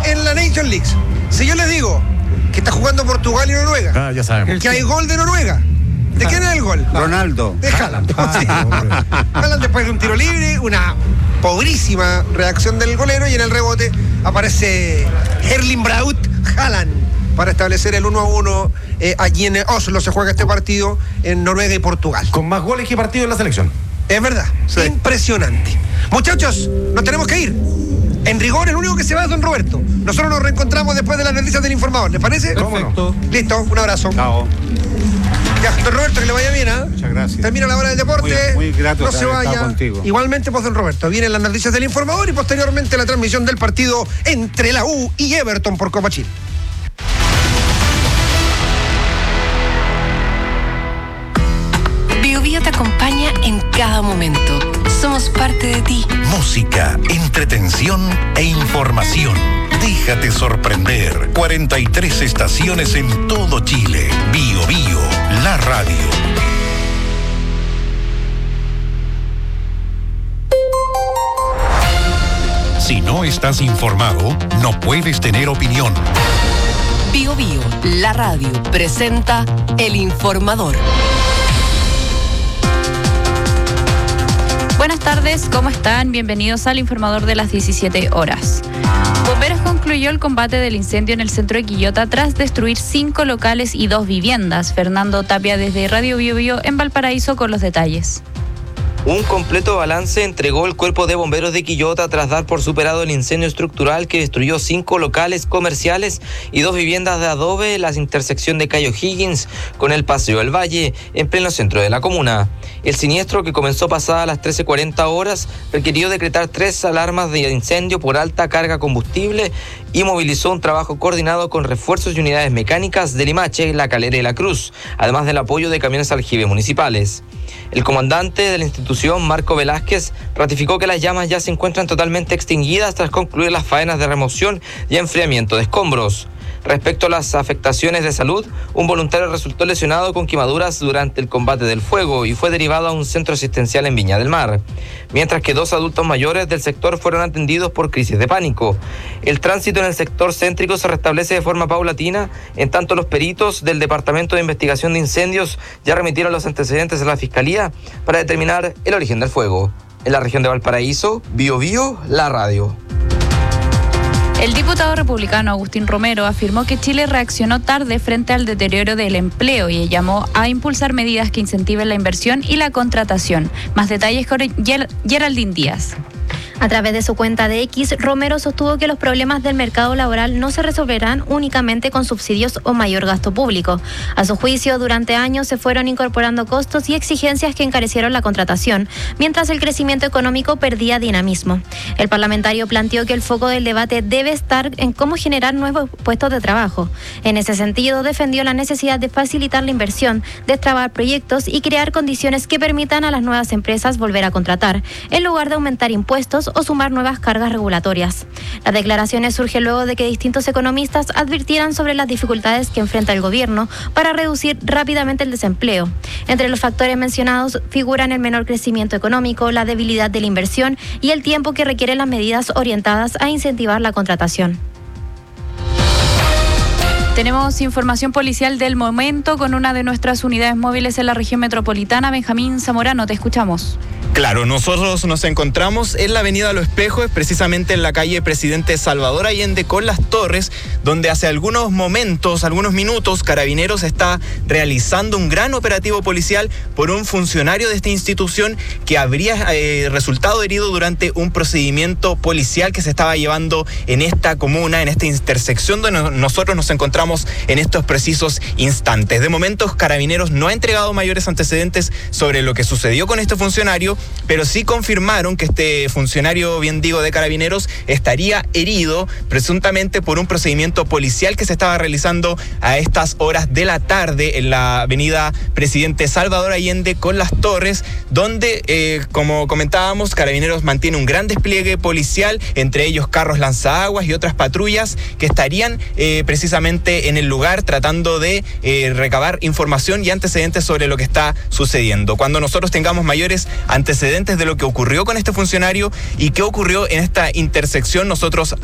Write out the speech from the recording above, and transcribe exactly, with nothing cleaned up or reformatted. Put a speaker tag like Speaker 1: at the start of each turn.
Speaker 1: en la Nations League. Si yo les digo que está jugando Portugal y Noruega,
Speaker 2: Ah, ya sabemos.
Speaker 1: que hay gol de Noruega, ¿de quién es el gol?
Speaker 3: Ronaldo.
Speaker 1: De Haaland. Sí. Haaland después de un tiro libre, una pobrísima reacción del golero, y en el rebote aparece Erling Braut Haaland para establecer el uno a uno. Eh, allí en Oslo se juega este partido, en Noruega y Portugal.
Speaker 2: Con más goles que partido en la selección.
Speaker 1: Es verdad,
Speaker 3: Sí.
Speaker 1: impresionante. Muchachos, nos tenemos que ir. En rigor, el único que se va es don Roberto. Nosotros nos reencontramos después de las noticias del informador, ¿les parece?
Speaker 3: Perfecto.
Speaker 1: Listo, un abrazo.
Speaker 3: Chao.
Speaker 1: Ya, don Roberto, que le vaya bien, ¿ah?
Speaker 3: Muchas gracias.
Speaker 1: Termina la hora del deporte.
Speaker 3: Muy- muy grato
Speaker 1: No
Speaker 3: de
Speaker 1: se
Speaker 3: haber estado
Speaker 1: vaya.
Speaker 3: contigo.
Speaker 1: Igualmente, pues, don Roberto. Vienen las noticias del informador y posteriormente la transmisión del partido entre la U y Everton por Copa Chile.
Speaker 4: Bio Bio te acompaña en cada momento. Somos parte de ti.
Speaker 5: Música, entretención e información. Déjate sorprender. cuarenta y tres estaciones en todo Chile. Bio Bio, la radio. Si no estás informado, no puedes tener opinión.
Speaker 4: Bio Bio, la radio, presenta El Informador.
Speaker 6: Buenas tardes, ¿cómo están? Bienvenidos al Informador de las diecisiete horas. Bomberos concluyó el combate del incendio en el centro de Quillota tras destruir cinco locales y dos viviendas. Fernando Tapia desde Radio Bio Bio en Valparaíso con los detalles.
Speaker 7: Un completo balance entregó el Cuerpo de Bomberos de Quillota tras dar por superado el incendio estructural que destruyó cinco locales comerciales y dos viviendas de adobe en la intersección de Cayo Higgins con el Paseo del Valle, en pleno centro de la comuna. El siniestro, que comenzó pasadas las trece cuarenta horas, requirió decretar tres alarmas de incendio por alta carga combustible y movilizó un trabajo coordinado con refuerzos y unidades mecánicas de Limache, La Calera y La Cruz, además del apoyo de camiones aljibe municipales. El comandante de la institución, Marco Velázquez, ratificó que las llamas ya se encuentran totalmente extinguidas tras concluir las faenas de remoción y enfriamiento de escombros. Respecto a las afectaciones de salud, un voluntario resultó lesionado con quemaduras durante el combate del fuego y fue derivado a un centro asistencial en Viña del Mar, mientras que dos adultos mayores del sector fueron atendidos por crisis de pánico. El tránsito en el sector céntrico se restablece de forma paulatina, en tanto los peritos del Departamento de Investigación de Incendios ya remitieron los antecedentes a la Fiscalía para determinar el origen del fuego. En la región de Valparaíso, Bio Bio, la radio.
Speaker 6: El diputado republicano Agustín Romero afirmó que Chile reaccionó tarde frente al deterioro del empleo y llamó a impulsar medidas que incentiven la inversión y la contratación. Más detalles con Ger- Geraldine Díaz.
Speaker 8: A través de su cuenta de X, Romero sostuvo que los problemas del mercado laboral no se resolverán únicamente con subsidios o mayor gasto público. A su juicio, durante años se fueron incorporando costos y exigencias que encarecieron la contratación, mientras el crecimiento económico perdía dinamismo. El parlamentario planteó que el foco del debate debe estar en cómo generar nuevos puestos de trabajo. En ese sentido, defendió la necesidad de facilitar la inversión, destrabar proyectos y crear condiciones que permitan a las nuevas empresas volver a contratar, en lugar de aumentar impuestos o sumar nuevas cargas regulatorias. Las declaraciones surgen luego de que distintos economistas advirtieran sobre las dificultades que enfrenta el gobierno para reducir rápidamente el desempleo. Entre los factores mencionados figuran el menor crecimiento económico, la debilidad de la inversión y el tiempo que requieren las medidas orientadas a incentivar la contratación.
Speaker 6: Tenemos información policial del momento con una de nuestras unidades móviles en la región metropolitana. Benjamín Zamorano, te escuchamos.
Speaker 9: Claro, nosotros nos encontramos en la avenida Los Espejos, precisamente en la calle Presidente Salvador Allende con Las Torres, donde hace algunos momentos, algunos minutos, Carabineros está realizando un gran operativo policial por un funcionario de esta institución que habría eh, resultado herido durante un procedimiento policial que se estaba llevando en esta comuna, en esta intersección donde nosotros nos encontramos en estos precisos instantes. De momento, Carabineros no ha entregado mayores antecedentes sobre lo que sucedió con este funcionario, pero sí confirmaron que este funcionario, bien digo, de Carabineros, estaría herido presuntamente por un procedimiento policial que se estaba realizando a estas horas de la tarde en la avenida Presidente Salvador Allende con Las Torres, donde, eh, como comentábamos, Carabineros mantiene un gran despliegue policial, entre ellos carros lanzaguas y otras patrullas que estarían eh, precisamente en el lugar tratando de eh, recabar información y antecedentes sobre lo que está sucediendo. Cuando nosotros tengamos mayores antecedentes de lo que ocurrió con este funcionario y qué ocurrió en esta intersección, nosotros